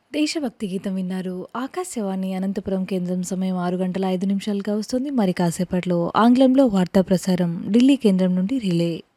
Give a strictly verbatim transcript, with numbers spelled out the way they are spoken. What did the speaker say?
దేశభక్తి గీతం విన్నారు. ఆకాశవాణి అనంతపురం కేంద్రం సమయం ఆరు గంటల ఐదు నిమిషాలుగా వస్తుంది. మరి కాసేపట్లో ఆంగ్లంలో వార్తా ప్రసారం ఢిల్లీ కేంద్రం నుండి రిలే.